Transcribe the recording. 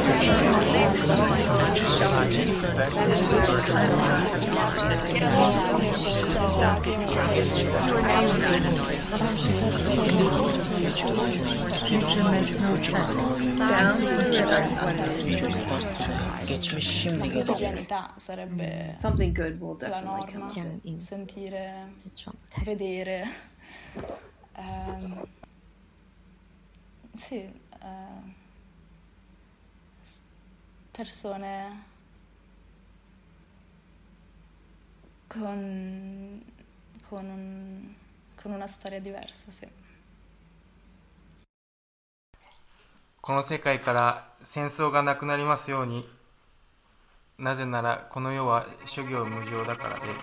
Future makes no sense. Quotidianità sarebbe Something good will la definitely come norma, of it. sentire, vedere. Sì, persone con una storia diversa, sì. この世界から戦争がなくなりますように。なぜならこの世は諸行無常だからです。